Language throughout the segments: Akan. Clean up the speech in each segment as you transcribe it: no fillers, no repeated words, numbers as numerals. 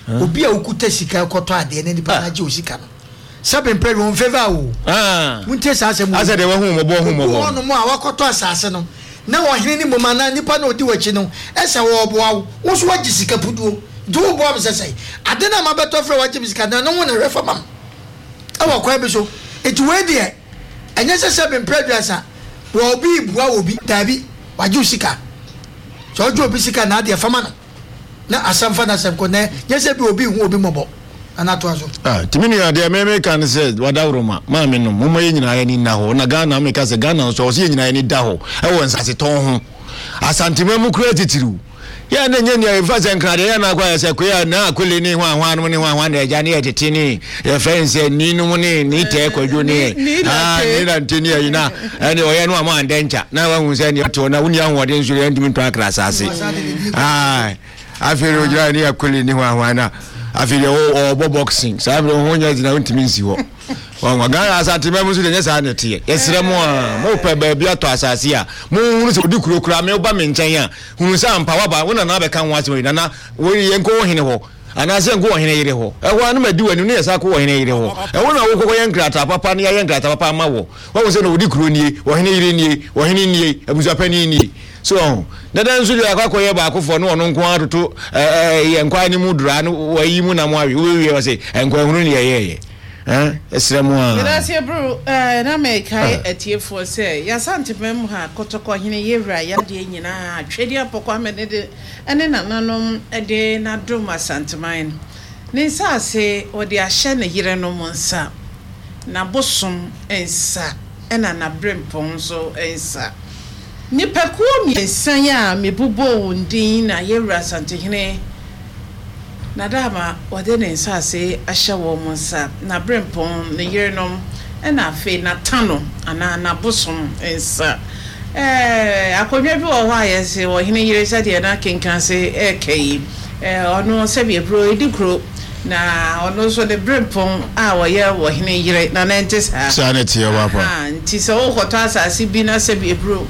obi a ukuta sika koto ade ne nipa na je osika no sabe mpre won favor wo munte sa asem asa de wo hu mo ono mo a wakoto asase no na wo hene ni mo mana nipa na odi wachi no ese wo boa wo so wagi sika puduo do boa me sesai ade na mabeto fra wagi sika na no wo na refa mam awa kwa be so eti we de anya sabe mpre duasa wo bi bua obi dabi wagi sika so ojo obi sika na ade fama na asamfa na sem ko na yese bi obi hu obi mobo anato aso timini ya de me kan say wadawroma ma me no mo ye nyina ya ni na ho na Ghana me ka say Ghana so ye nyina ya ni da ho e won sase ton ho asantema mu kura titiru ya na nya ni ya fa sen krade ya na kwa ya say ko ya na akole ni hwan no ni hwan na eja ni ya titini ya fence ni no mu ni te kwadwo ni ni na tini ya ina ani o ye no ama andencha na wa hu say ni to na wuni ahode nso ya ndimi to akra sase afero jira ni akole ni hwan na afile o boxing sabe ho nya dina ntimi nsi ho wa Ghana asantema musu de nyesa na tie yesere mo a mo pe ba bia to asase a mo hunu se odi kurokura me oba me nchen a hunu sa mpa waba wona na be kan wase we na we yenko hene ho ana se nko hene yire ho e ho anu madi wani ne yesa ko hene yire ho e wona wo ko yenkrata papa ne yenkrata papa ma wo wo se na odi kuro nie wo hene yire nie wo hene nie abuza pani nie so dada nsu ya kwa koye ba akofo no ono nko atoto yenkwa ni mudura no wayi mu na mo awi we wase enkwa hunu ne yeye esremu a gracias bro na me kai etiefo se ya santemem ha kotoko hene yewra ya de nyina twedi apokwa me de ene nananom de na doma santeman ne sase odi ahye ne yire no monsa na bosom ensa ena na brempon so ensa ni pakuo mi ensan ya mebubo ndin na yewra santehene na dama wode ne nsase ahya wo monsa na brempon ne yerenom ena afi na tano ana na bosom ensa akonwa bi wo ho ayese wo hene yire sade na kenkan se kai ono se bi bro edikro na ono so de brempon a wo ye wo hene yire na nentisa sanity ya wapa ntisa wo koto asase bi na se bi bro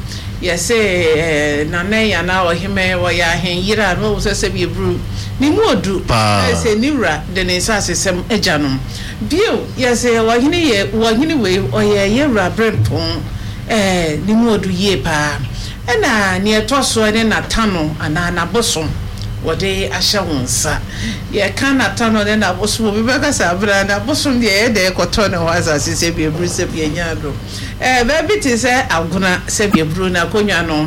yese na ne ya na wo hime wo ya hen yira no wo se bi bro ni modu se niura de ne nsase sem ejanom bio yese wo hene we o ye yewra brempon ni modu ye pa na ne etoso ne na tano ana na bosom wode ahya wonsa ye kan na tano ne na bosom bi beka sabra na bosom de de ekoto ne waza se bi ebru se bi nyado ba bi ti se aguna se bi ebru na konwa no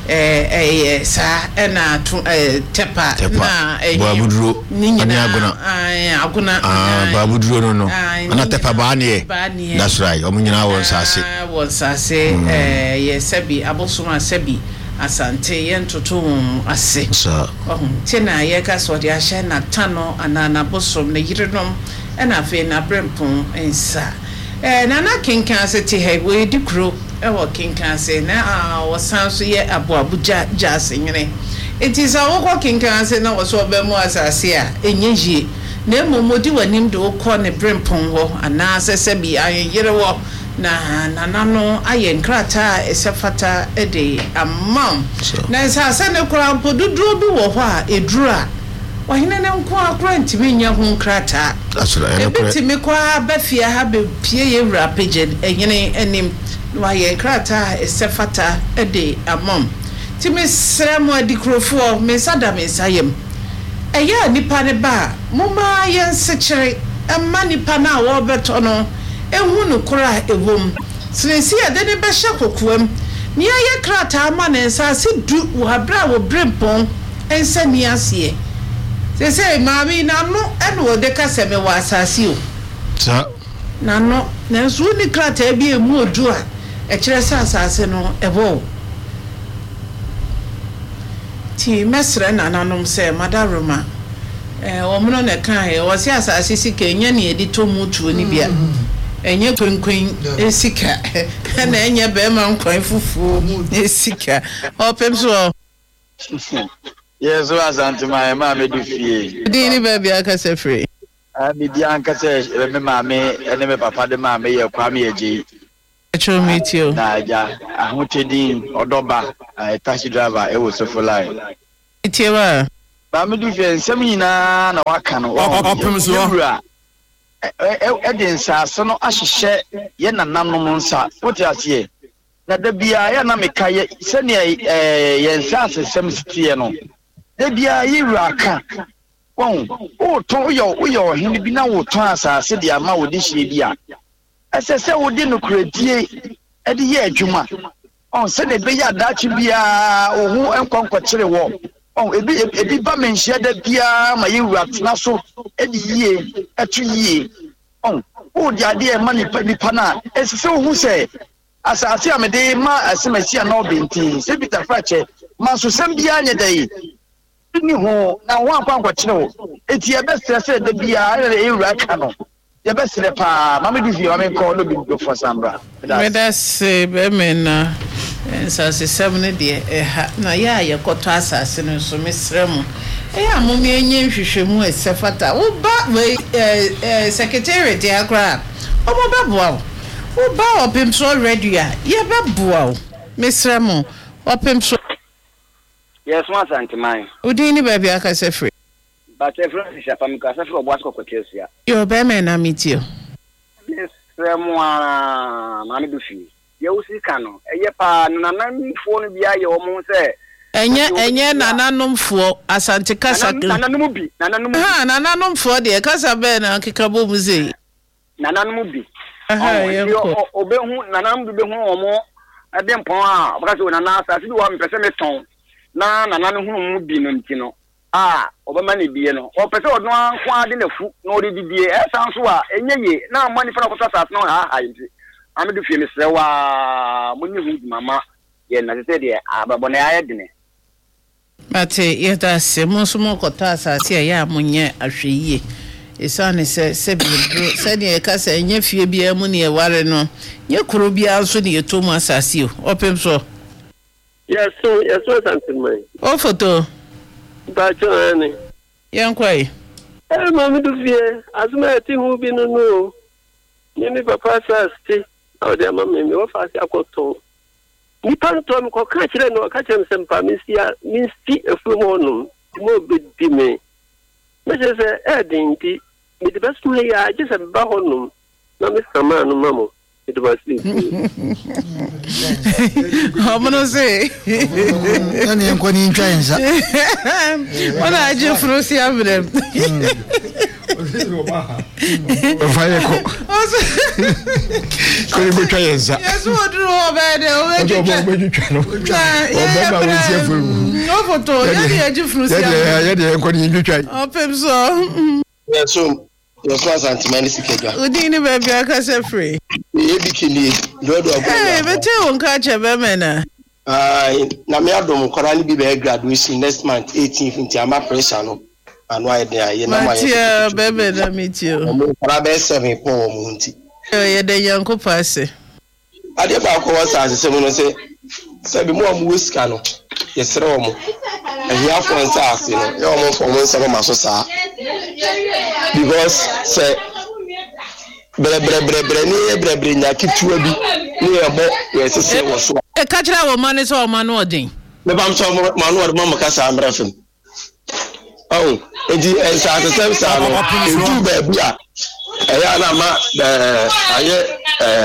sa na tepa na babuduro ani aguna babuduro no ana tepa ba ne that's right omunyina won sase ye sebi abosoma sebi asante yentoto ase so tina ye ka so de ahye na tano ana na bosom na yirenom na fe na brempon ensa na na kenkan ase te he we dikro ewo kenkan se na wasan so ye abuabuja jase nyene etisa woko kenkan se na woso be mu asase a enyeji na emomodi wanim de wokọ ne brempon ho ana asese bi ayere wo na nanano aye nkrata esefata ede amam na asase ne kura poduduro bi wo ho a edura wahine ne nko akura ntimi nya ho nkrata asura ebitimi kwa bafia ha be pie ye wura page enyene enim waye nkrata esefata ede amam timi sremo adikrofo me sada me sayem eya nipa ne ba moma ye nsechire emma nipa na wo beto no ehunu kura ewom sinesi ade ne be hye kokoam ni aye krata ama ne nsa se du wo abra wo brempon ensa ni ase se maami na no eno de ka se me wa asase o sa na no na nso ni krata bi emu odu a e kire sa asase no ebo ti mesre na nanom se madaroma omuno ne kan he wo se asase sika nya ne edi to mutu ni bia enye kwenkwen esika na enye be ma nkwan fufu esika opem so yes so asante ma me du fie di ni ba bia ka se free mi di an ka se me ma me ene me papa de ma me ye kwa me eji actual meet you na ja ahotedin odoba taxi driver e wo so for line itiwa ba me du hwe nsem nyina na waka no opem so de nsase no ahyehye ye nananom nsa wote ase na da bia ya na meka ye se ne ye nsase sem sitie no da bia ye wuraka won o to yo hene bi na wo to asase de ama wo de hye bia asese wo de no kradie e de ye adwuma on se ne be ya dachi bia ohu enkonkokere wo on ebi ba menhia da bia ma ye wuratena so e de yie etu yie on o de ade e ma nipa na esese ohu se asase amede ma asemasi na obenti se Peter Frache ma so sem bia nya dai ni ho na ho akwankokere wo eti e be stress da bia e wuraka no ya be sele pa ma me di fi ma me ko no bi do for sambra me da se be me na ensase semne de na ya ye koto asase no so mesrem amomi enye nhwehwemu esefata wo ba we secretariat ya kra omo beboa wo ba opemso radio ye beboa mesrem opemso yes ma santimai udini ba bia ka se free but everyone is afam ka se free obo asko kwakesia yo be me na mitio mesrem ma me do fi ye usika no eye pa nananfo no bia ye omo se enye nananomfo asante kasa nananum bi nananomfo de kasa be na kekabo muze nananum bi obehu nananum bi hu omo ade mpon a baka se nana asase bi wa mpese meton na nananum hu mu bi no ntino obama ne bie no o pese odno anko ade na fu na odi bibie esan so a enye na mani fa na ko asase no ha nti amedu fie me sewa munyi hu mama ye na se de ababona ya dene ate yeta se monsumo kota asase ya munye ahweye esane se bibro se ne ka se enye fie bia mu ne ware no nye kuro bia so ne yetomu asase o opem so yes so something man o photo ba chane yankwai mama du fie azuma ti hu bi no ni papa sasti awde mama me wo fa si akoto ni panto mi ko ka kire no ka kire sempa misia minsti efumo no mo bedi me se edinti mi de basu ya je se ba honum na me sama no mamo it was sleep homo se ani enko ni ntwa ensa ona aje frusi abrem Vai ko. Ko ni betwa yenza. Yesu oduru obede obetwa no. Obeba we sie furu. No photo ya de aje frusi. Ya de enko ni betwa. Opem so. Yes asantimani sikeja. Udini ba bia ka se free. Ye bikini dodo agbo. Bete won ka che be me na. Na me adom korani bi be graduation next month 18th nti ama pressure no. Anu ayede aye na maye. Matia bebe na mitio. Mo para be 7 po mo nti. Ye de yanko passe. Ade ba ko wasa asese mo no se bi mo amu weska no. Yesere wo mo. Ehia fo nsa ase no. Ye wo mo fo mo nsa ma so saa. Because say bre ni nya kitua bi ni ebo yesese wo so. E ka kira wo mane so o mane odin. Me bam so manu o mo ka sa amra fem. Oh, edi ensa asese sa no. Edu ba bia. Eya na ma aye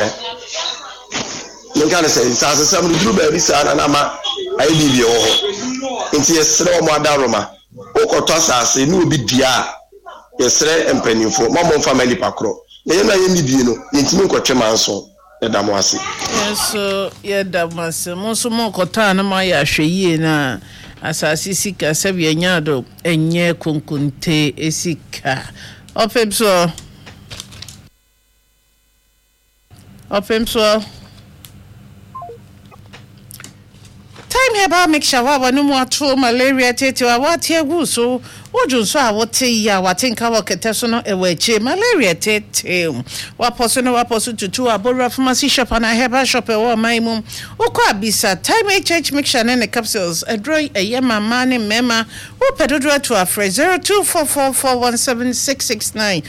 nka na say ensa asese mo du ba bi sa na ma aye bibi wo. Nti yesere o mo adaroma. Okoto asase ni obi dia. Yesere empanifo mamo family pakro. Ye na ye nibie no, yentimi nkotwe manso. Edamwase. Yeso yedamwase. Monso mo kota na ma ya hweye na asasi sika sabi anyado enye kunkunte esika. Opem so. Time heba make sure wa no mo ato malaria tete wa wate agu so ojo so a wote ya watenka wakete so no ewache malaria tete wa poso tutu abora pharmacy shop and heba shop e wo maimum ukọ abisa time HH mixture ne capsules adroi eyema mane mema wo pedodro to afre 0244417669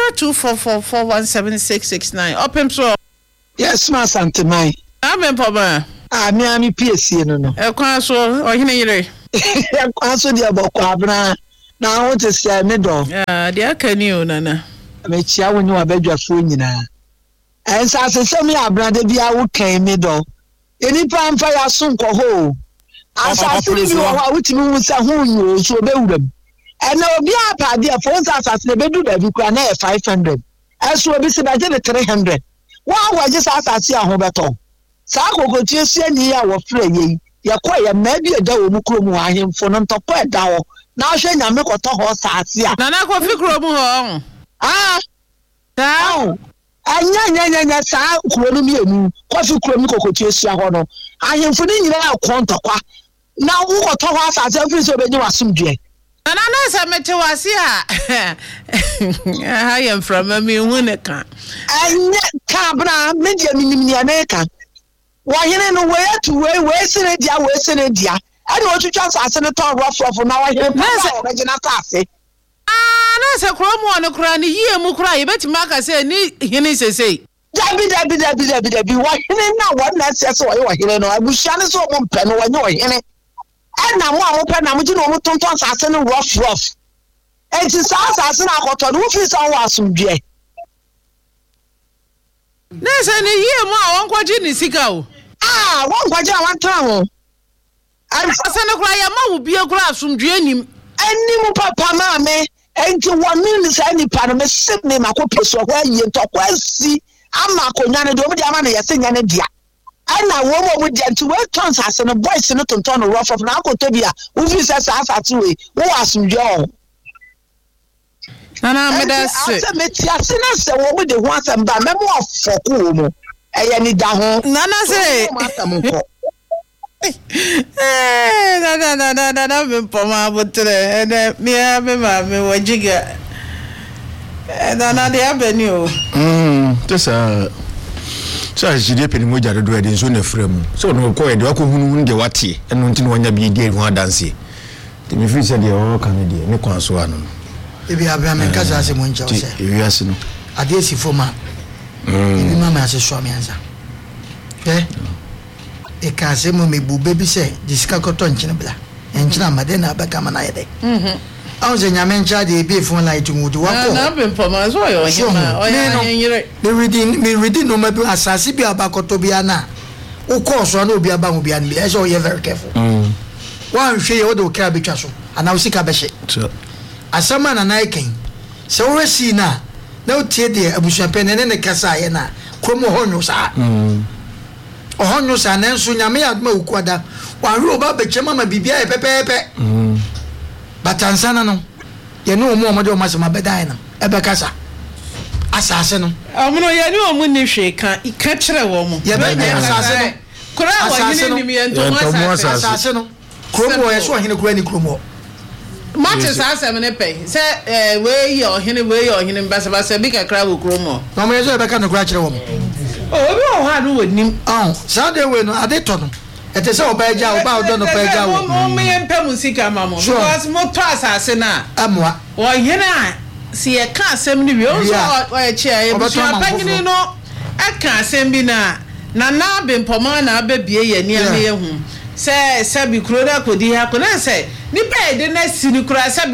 0244417669 opem so yes ma santemai amen papa mi ami PSC no e kwa so ohine yire Aso dia boko abna na won te sia me do. Dia kani o nana. Me chia woni wa badwafo nyina. Ensa asesem ya abna de bia wo kan me do. Enipa mfa ya so nko ho. Asase ni wo wa wutimi wu sa ho nyo so be wuram. Ena obi apade afo asase be du da bi kwa na 500. Eso obi se baje de 300. Wa waje sa asase a ho beto. Sa kokotie sia ni ya wo frɛ yei. Yakwa ya maybe a daw mu krom wa ahemfo no ntɔkɔ ɛda hɔ na ahwɛ nyame kɔtɔ hɔ saase a na kofi krom hɔ anya saa kuro no mienu kofi krom kokotie sia hɔ no ahemfo no nyina akɔ ntɔkwa na wo kɔtɔ hɔ saase afiri sɛ obenyi wasomdue na sɛ mete wase a ha yɛ mframa mi hu ne ka anya ka bra media minim ne America wahene no we sene dia ade otwitwa asase no ton rofrofo na wahene pa na obegina kaase na se kromo no kra ne yie mu kra yebeti maka se ni hene sesei dabi wahene na wona se so wahene no abushia ne so mo mpe no wanye wahene na mo amopɛ na mo gina mo tonton asase no rough enti sa asase na akoto no fi sa wo asomdue na se ni yie mu a won kwaji ni sika o won kwaji a wan tan ho asase no kra ya ma wo bie kra asomdue nim anim papa ma me enti wonu ni sa ni pa no me sip me makopi so ho ayi ntokwa si ama akonya ne de o de ama ne yese nya ne dia ana wo mo dia nti we tons ase no boys no tonton no rough na akoto bia wo fi se sa asate we wo asomdue o nana me da se ase me ti ase na se wo mo de ho asem ba me mo afoko wo mo eye ni da ho nana se na me poma botre ene me ma me wajiga nana de abeni o tesa so jide peni mo jare do e nso na frem so no ko e de akohunu de wate eno nti no wanya bi de ho adanse te me fi se de o kan de ne kwan so anu ebi abraham kasa se mo ncha o se ewi ase no ade si foma ebi mama ase so amianza e ka se mo me bu baby se disika koto nchine bla enchina made na abaka mana yede Auze nyame ncha de ebi fun light ngudi wako na be mpoma so yo hima oyanyire me reading no mabi asase bi abakoto bia na ukọ so na obi aba bia na e so you very careful wan hwe ye odo kra betwa so ana usika behye asama na naiken se wo resi na otie de abusuape ne kasa ye na kromo honyo sa ohonyo sa na nso nyame adma ukwada wan ro ba beche mama bibia e pepepe batansana no ye no omo de o masema bedai na ebe kasa asase no amuno ye ni omo ni hwe ka kire wo mo ye be asase no kura wa hine ni mi ento asase no kromo ye so hine kura ni kromo Match asase me ne pe se we ye ohine mbasa bi kakra wo kromo no me so be ka no kura kire wo mo obi o ha no wonim Sunday we no ade to no ete se obaja oba odo no paja wo mo ye mpem sika mamo because mo to asase na amwa wo hene a si ye ka asem ni wi o so o ye chia ye bi apanyini no aka asem bi na be mpoma na ababie ye ni ame ye hu se bi kuro da kodi ha ko na se ni pe de na si ni kuro se bi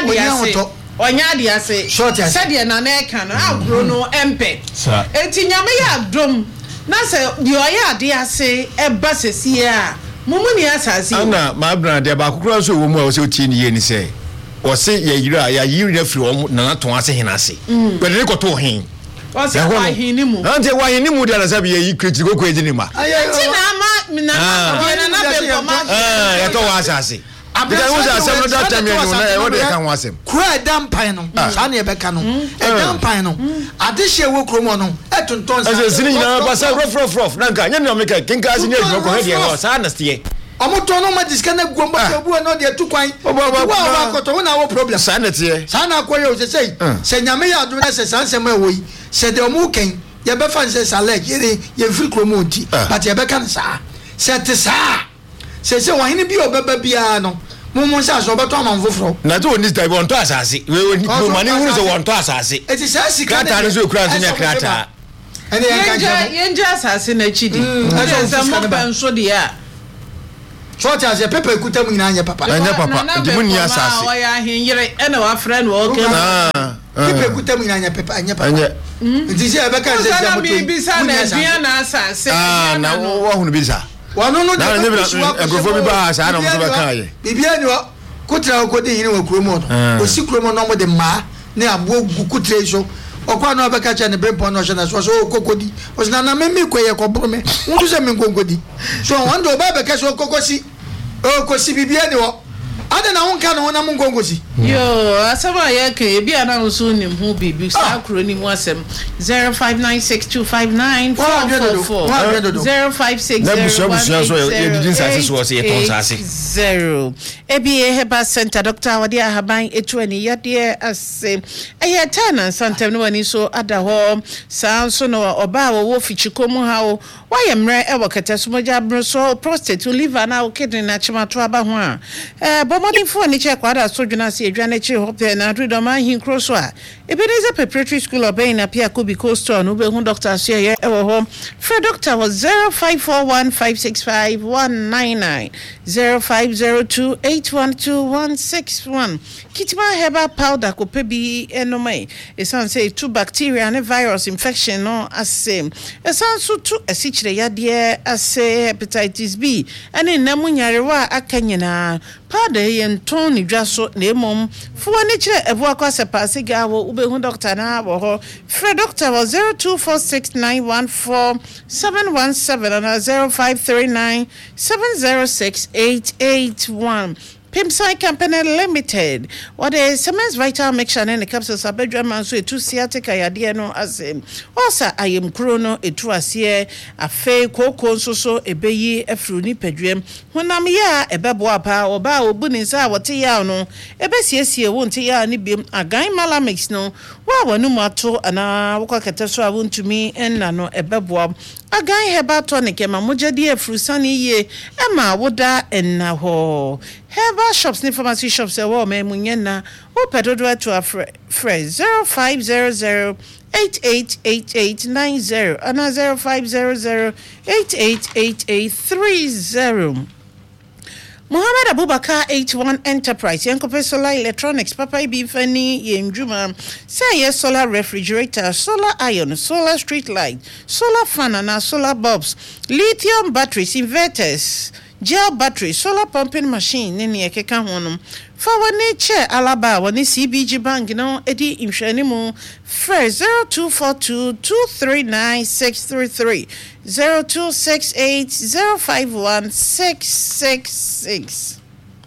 onya ade ase se de na eka no agro no empe enti nyame ya dom na se di oya ade ase eba sesi a mumu ni asase ana ma bra de ba kokoro so wo mu a wo se otie ni ye ni se wo se ye yira ya yiri na firi wo na to ase hena ase we de ko to hin wo se wa hin ni mu ante wa hin ni mu de na sabi ye kreti ko ko ejini ma enti na be ko ma ya to wa asase because we are some that time no what they can want him kura dampan no sa na e beka no e dampan no ade hye wo kromo no etonton sa as sini na ba sa rof na nka nya na meka kinka asi na edwo ko he de ho sa na stie omoto no ma diska na guomba obu no de tukwan wa koto wo na wo problem sa na tie sa na koye o se nyame ya adu na se sansem awoyi se de omu ken ye be fan se salek ye free kromo nti but ye beka na sa se te sa se wa hini bi obeba bia no mumu sa so beto amanfofro na to ni style won to asase we no mani hunu se won to asase eti sa sika krata no so kura nya krata ene yenja asase na chidi ese mo panso de a short as a pepper kuta mu nyina anya papa anya papa de mu ni asase wa ya hinyere ena wa friend wo ke pepper kuta mu nyina anya papa anya papa nti se ebe kan se se moto bi sa na bia na asase na wo hunu bi sa wano no de agrofo bi ba sa na mo so ba kan ye bibia ni kutra ko de yin wa kromo no o si kromo no mo de ma ne abo kutre so okwa no abeka cha ne brempo no na so kokodi o na na me koye ko brome won se me kokodi so wando ba beka so kokosi o kosi bibia ni wo ada na won ka no na mun kongosi yo asaba ya ke bia na nso nim hu bibi sa kro ni mu asem 0596259444 0560 ebi heba center Dr. Wadi Ahaban etuani yade ase eya tana santem no wani so ada ho sa so no oba wo fichikomu ha o wayemre e wakata so moja bro so prostate liver na o kidney na chimato aba ho a bomodifo ni che kwada so dwuna se edwane chi hope na do ma hin cross a Ebenezer Preparatory School obain na pia Kobe Coastal no be hu Dr. Sheye e wo ho for doctor was 0541565199 0502812161 Kitima herbal powder ko pebi enomai esan say two bacteria and virus infection no asem esan so to esichire yade ase hepatitis B ane namunyarewa akanyina powder yen ton ni dwaso na emom fo ne kire ebu akwase passe ga wo ube hu doctor na wo ho free doctor was 0246914717 and 0539706881 Pimsai Company Limited. What is Siemens Vital Mixture and the capsules are bedroom and so to sciatica yadiano as also I am chrono a truasie a fake coco so a bayi a fruni pedrum when I'm ya a babuapa or bow bunisa what tiano a bessie won't ya any beam a guy malamix no well no mato and a wakataswa won't to me and no a babuab a guy heba tonic and mamuja dear frusani ye Emma woda and na ho Herbal shops ni pharmacy shops e wo me munyena o pedodo to a phrase 0500888890 and 0500888830 Muhammad Abubakar 81 Enterprise Yankope Solar Electronics Papa Ibi Fani Yenjuma say yes solar refrigerator, solar iron, solar street light, solar fan and solar bulbs, lithium batteries, inverters, gel battery, solar pumping machine nini ekeka honum for nature alaba woni CBG bank no edi imhwanimu first 0242239633 0268051666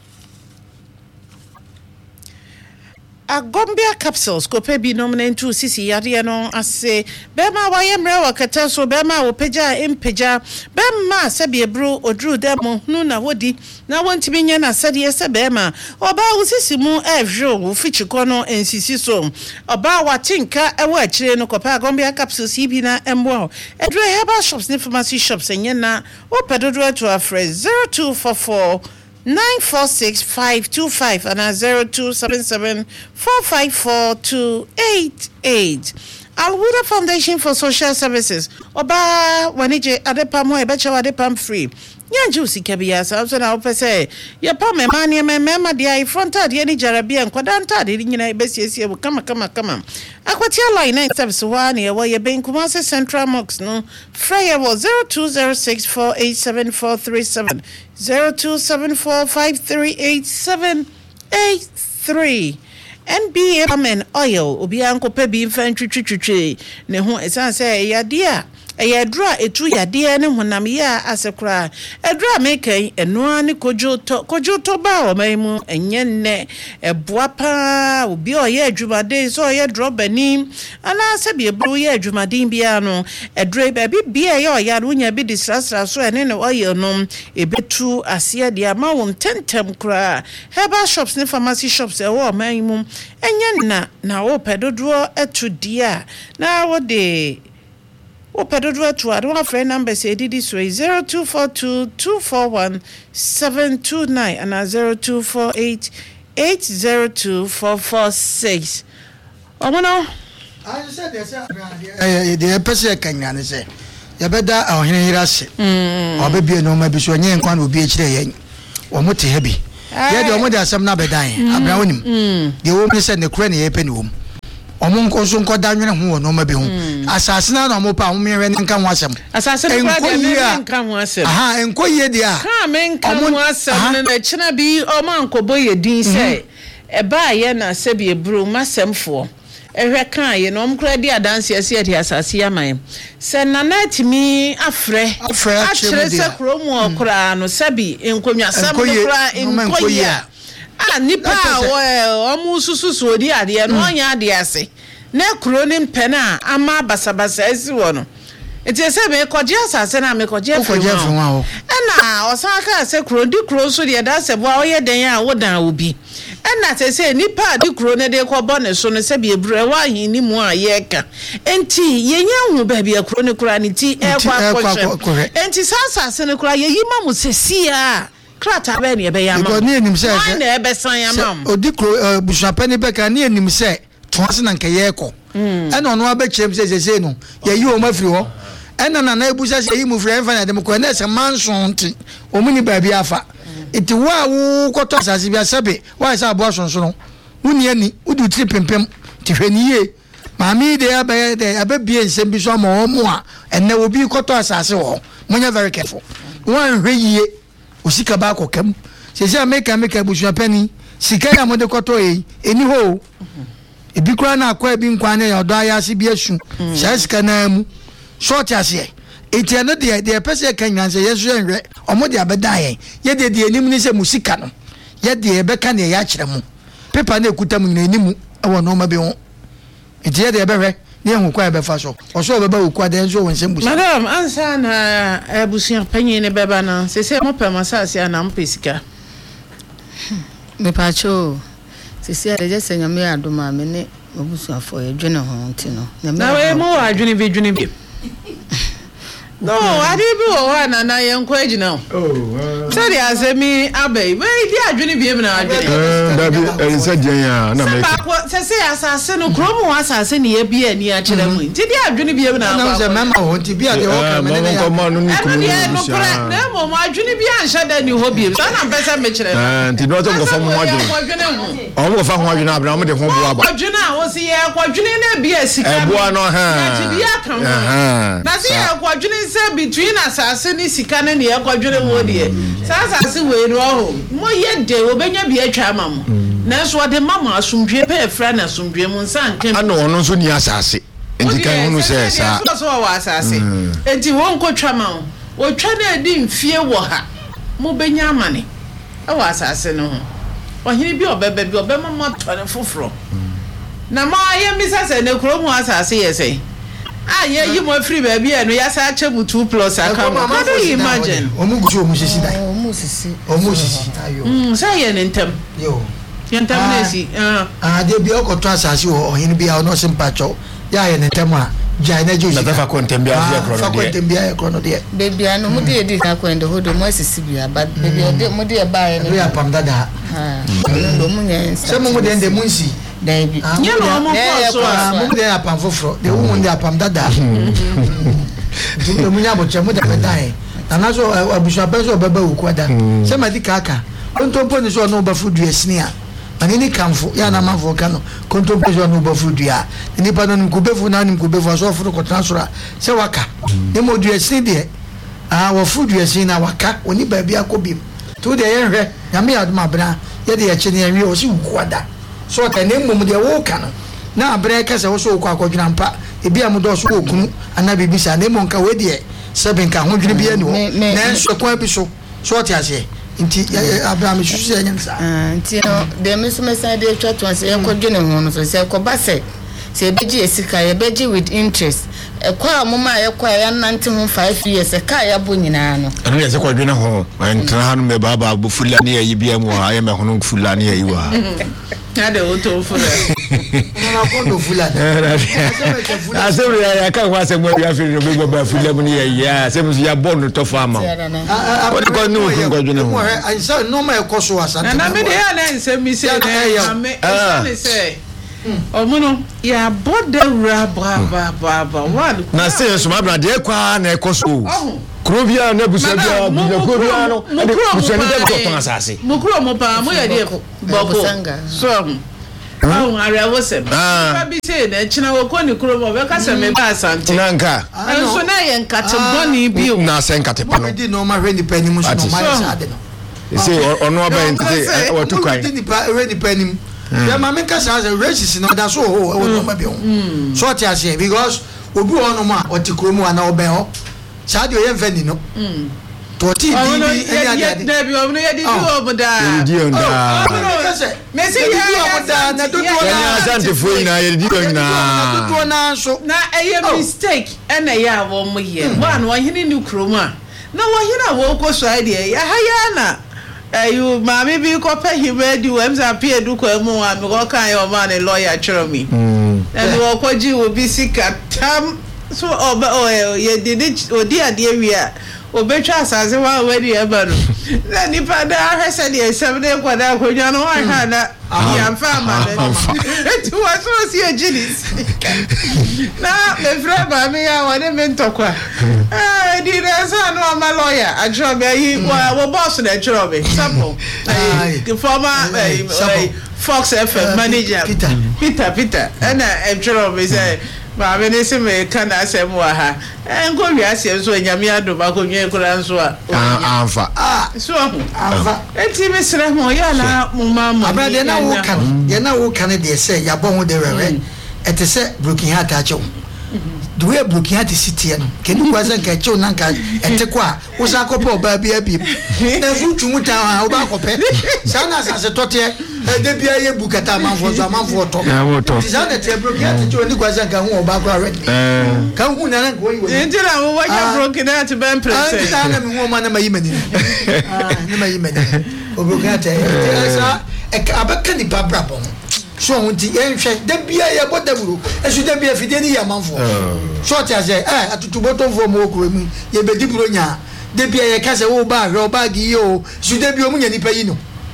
Agombia capsules ko pebi nominate to sisi yade no ase bema wayemre wakata so bema wo peja empeja bema sabe bro odru demo nu na wodi na wontimi nya na sade se bema oba wo sisi mu ehwo wo fichiko no ensisi so oba watinka ewo akire no ko pa Agombia capsules ibi na embo edru herbal shops ni pharmacy shops enye na wo pedodo to a phrase 0244 946-525 and 0277-454-288. Alwuda Foundation for Social Services. Oba wanije adepam ho ebecha adepam free. Nyanju sikabia so na opese ye pa me mani me mema dia fronta dia ni jarabia nkwadanta de nyina ebesiesie kama akwati line 9 service wa na ye Benkumase Central Mox no free was 0206487437 0274538783 NBA Amen Oil obi ankope bi mfa ntwitwitwe ne ho esanse yadia eyadra etu yade ne honam ya asekura edra mekan enoa ne kojoto ba o maimu enye eboa pa obi oye adwumade so oye drobani ana sabi ebru ye adwumadin bia no edre ba bia ye oya runya bi disrasra so ene ne oye no ebetu ase de ama won tentem kura herbal shops ne pharmacy shops e wo maimu enye na wo pedodo etu dia na wo de O pedodo to I don't have friend number say this way 0242241729 and 0248802446. Omono I said the person can say you better our hirase or baby no maybe so nyen kwan obi e kire yen omo te hebi ye de omo de asem na bedan abra wonim de wo mi se ne kura ne ye pe ne wo omo nko so nko da nwene ho no ma be ho asase na omo pa omo me nka ho asem asase no kwa de nka ho asem aha enko ye de a ka me nka ho asem na china bi omo ankobo ye din se e ba ye na se bi ebru masemfo ehwe kan ye no omkra di adanse ase ati asase yaman se nanatimi afre akire se kromu okra no sabi enkonwa sam okra enkoya nipa omu sususu odi ade no nya ade ase na kro ni mpena ama basabasa esi wo no enti se be koje asase na me koje afre wo na osaka se kro di kro so de da se bo oye den a wodan obi na se nipa di kro ne de ko bone so no se be ebure wa hin ni mu a ye ka enti yenya hu ba bia kro ne kura ni ti e kwa kwhwe enti sasa se ne kura ye yima mu sesia krata be ne be ya ma ni enim se na e be san ya ma odi kro bushapani be ka ni enim se tonse na nke ye ko ena ono abechem se no ye yi o mafiri ho ena na ebusa se yi mu firi enfa na dem ko na se manson ti omuni ba bia afa iti wa wo koto asase bia sebe wa isa abo asonso no wuni ani udu tri pempem ti hwaniye maami de ababie nsem bi so ma omo a enne obi koto asase ho munya very careful wan hweyiye osika ba kokam se make bushua penny sika ya mode koto eni ho ebi kura na akwa ebi nkwa na ya odo ayase bi asu sika na mu short ase eti no de pese kan nyanse yesu enwe omo de abeda yen ye de enim ni se musika no ye de be ka na ya kire mu paper na ekuta mu na enim e wo no ma be ho eti ye de be hwe ne hu kwa be fa so oso be ba okwa de nso won se musika madam ansa na abusuan panyin ne beba na se mo pema sase na mpesika me pacho se de je senyame adoma me ne obusuan fo ye dwene ho ntino na we mo adwene bi no, I didn't na yenko ejina. Oh. Say the asemi abai. We di adwene bi na adwene. Dabi e se jen na me. Say asase no kromo asase ne ye bi ani a kire mu. Ti di adwene bi na na se mama ho ti bi ade ho ka me ne ya. Na mo adwene bi ansha da ni ho bi. So na pesa me kire. Ti do to go fa mo adwene. O mo fa ho adwene abra mo de ho bo aba. Adwene a wo se ye kwadwene na bi asika. E bo ano ha. Na ti bi aka ho. Na se ye kwadwene say between asase ni sika na ne yakwadwere mo de asase we ro ho mo ye de obenya bi atwa mam na so de mama asumdwe pe efra na asumdwe mu nsan kem ana ono so ni asase enti kan hunu se sa so wa asase enti won ko twa mam o twa na edi mfie wo ha mo benya amane e wa asase no ho ohiri bi obebe bi obema mo tore foforo na ma ye misase ne kro mu asase ye sei yeah, you more free baby and we are such a 2+ account. How do you imagine? Say an intem. Yo. Yantamnesi. They be all trust you or in be our no sympacho. Ya and Tema. Jana Juice. Never contembia. Baby, I know Mudi did not go in the hood of Mississippi, but baby, I did Mudi buy and we are Pamdada. Some of them the Munsi. Baby, you know, they are Pamfo, the woman they are Pamdada. The Munabo Chamuda die. And also a bishop of Baba Uquada. Somebody Kaka. Don't open this one over food, you sneer. And any camphor, Yana Volcano, contemplation over food, ya. The Nippon Kubefu Nanim Kubefu was offered to transfer. Sewaka. The more you see there. Our food you see in our cat, when you baby a cobim. To the air, Yami Admabra, yet the Achini and you see Quada. So the name of the Wokano. Now breakers also Quaco Grandpa, a beer Mudos Wokunu, and I be Bisa Nemonka Wedie, Sabin Kahundri Biano, Nancy Quapiso, short as ye. Abraham the Miss Messiah church was a congenial so say Cobase. Say Beji Sika, Beji with interest. A qua Mama acquire 5 years, a Kaya Bunina. And yes, a quadrina home, and Trahan me Baba Bufulani, IBM, or I am a Honung Fulani, you are. Had a auto for that. I said, I can't watch a movie after you go back for Lemony. Yeah, same as you are born to farmer. What do you know? I saw no my cost was, and I made a say, Miss say. Oh, Mono, yeah, bought the rabba, one. Now, say, some brother, dear Quan, a cost. Krobia na busabia Krobia no busani de ko ton asase mukuro mo pa mo ye de bobo so ah ara wosem ba bi say na china wo ko ni kuro mo be ka se me ba asante nanka so na ye nkate boni bi o na se nkate pa no di no ma hwe ni pani mu so no ma sa de no say ono aba entite wa to kwan di pa hwe ni pani mu ya ma me ka sa races no da so o no ma bi o so ti ase because obi ono ma o ti kuro mu ana obe ho sa de o ye mfani no to ti di ya de bi o no ya di o mo da di o da me se ya da na do do na asante fo ina ye di o na do do na so na eye mistake na ya wo mo ye one wo hini ni kuro mu a na wo hina wo ko so ide ya haya na you mama bi ko pe hibe di wo mza pie du ko mu a me ko kan yo ma ne lawyer chiro mi and wo ko ji wo bi sika tam so ye did odi ade wi a obetwa asase wa wedi e ba no na nipa da ahwese de esem de kwada akonwa no wa ha na ya fa ma de tu wa so si ejilis na me fra ba me ya wa de me ntokwa di na sa no ma lawyer ajro be yi wo boss na ajro be sample former Fox FM manager Peter and ajro be say ma be ne se me kana asem wa ha enko wi asem so nyame adoma ko nwe kura nso a anfa so anfa enti me sere mo ya na mo mama abade na wo kan ye na wo kan de se ya bon ho de rewe ete se broken heart a chew the way broken heart city no kenu kwa san ka chew nan ka ete kwa wo sa ko po ba bia bi na fu twumu ta ha wo ba ko pe sa na sa se tote de bia ye bukata manfo so manfo to ya wo to ti sa na te broken heart chew ni kwa san ka hu ba ko already ka hu na na ko yi wo ndira wo ya broken heart ben press ta na mi hu ma na mayi mani na mayi mani o broken heart sa abaka ni babra bon so wonti enhwe da bia ye bodaburu esu da bia fide ni yamanfo so ti ase atutu boton fo mo okuro mu ye bedi buro nya da bia ye kase wo ba hwe o ba gi yo su da bia omunya nipa yi no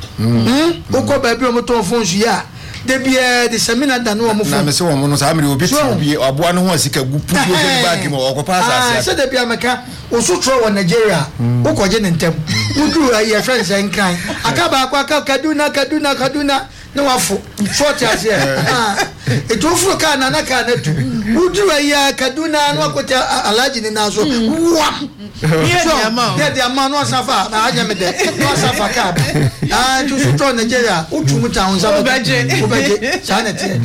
ukọ ba bia o mo ton fo su ya da bia de semina da no o mo fo na me se wo mo no sa me obi ti obi oboa no ho asika gu pu go se ba gi mo okopa asase se da bia meka o su tro wo Nigeria ukoje ne ntem uduru ayi friends en kan akaba akwa Kaduna no wafo short as here eto furo ka na ka na tu uduru ya Kaduna no akota alaji ni naso wa ye de ama no safa na anya me de no safa ka to sutro Nigeria utumu ta on safa obeje chanete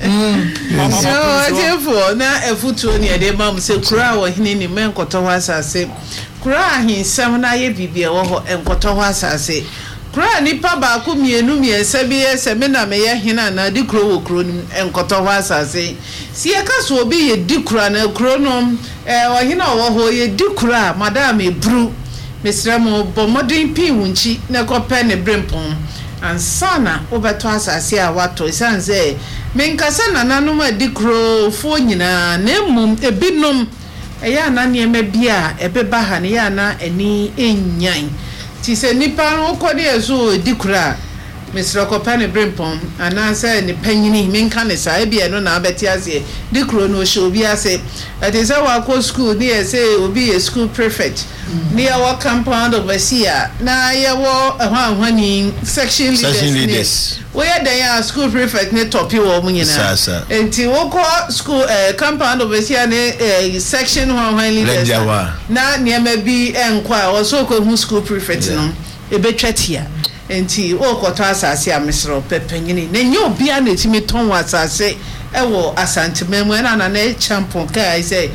so therefore na efutu ni de mam se kura wo hini ni men koto wa asase kura ahinsam na ye bibia wo ho enkoto wa asase kura nipa ba ku mienu miensa bi ese me na me ye hina na di kuro wo kuro ni enkoto ho asase si e ka so obi ye di kura na kuro no o hina wo ho ye di kura madam ebru mesra mo bomodin pi wunchi na ko pe ne brempon ansana obeto asase a wato isanze menkasa na nanom adi kuro fo nyina na emum ebinom eya na ne me bia ebeba ha ne ya na ani enyan ti se nipa no ko de ezo dikura Mr. Kopane Brimpon anansa ni panyini menka ne sa e bia no na abeti ase dikuro no show bi ase at is our school ni say obi a school prefect near our compound overseer na ye wo ahwani section leaders we are there school prefect ne topi wo munyina enti wo ko school compound overseer ne section ahwani leaders na niema bi enkwa wo so ko hu school prefect no e betwatia enti o koto asase a mesro pepanyini na nyo bia na timi ton asase ewo asantememu na na champion kai say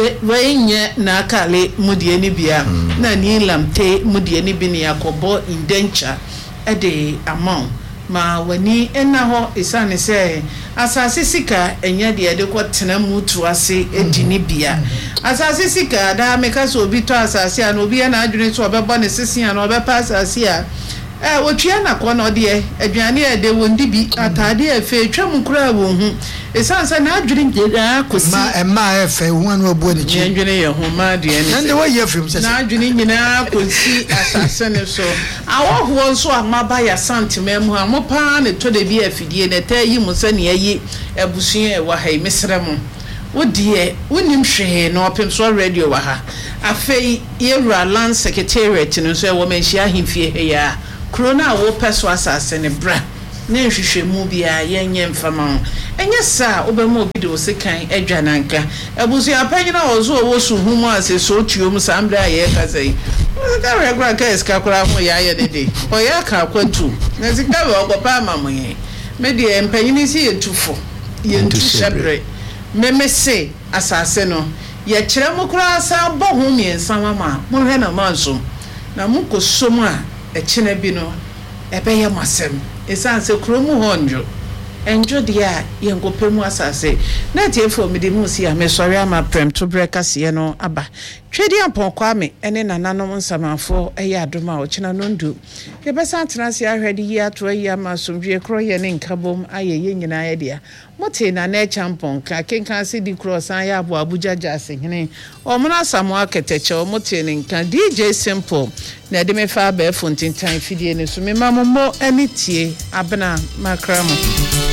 we nye na kale mudie ni bia na ni lamte mudie ni bi ni yakobo indenture e de amount ma wani ena ho isane say asase sika enya de ko tena mutu ase edi ni bia asase sika da meka so obi to asase a no bia na adwene so obebo ne sisi a no obepa asase a wotwia na kono de aduane e de wondi bi atade efe twam kura wo hu esansa na adwene nyina kosi ma efe hu anu obo ne chi adwene ye hu ma de ne nde wo ye film sese na adwene nyina kosi asase ne so awo ho nso amaba ya santimemu amopa ne to de bi afidie ne tayi musa ne ayi ebusun e wa ha mesrem wodie wonim hwe no opem so radio wa ha afei yewura land secretariat no so wo menhia himfie heya krona wo peso asase ne bra na nhwehwemu bia yenye mfama enye sa obemu obi de osekan adwananka ebusu apanyina ozo wo suhumu ase so tuom sambra ye kazai ka regura ka eskakura ho ya ye dede oya ka kwantu na zika we ogopa amamoye me de empanyini si yetufo yentu shebre memese asase no ye kire mukura sa bo ho miensa mama mo hwe na manso na mukosom a ekine bi no ebeye masem esanse kromu honjo enjo dia yenkopemu asase na tiefo me de musi a me sori ama prem to breka se no aba twedi ampon kwame ene nananom nsamafo eye adoma o kina nondu ye besa atenase ahwede yi ato ayi ama somdwe kro ye ne nkabom aye ye nyina ye dia mote na na champon ka kenkan se di cross an ya abo abuja jase hene o mona samu aketeche o mote ne nka DJ Simple na de me fa ba fontintan fidie ne so me mamomo anitie abena makramo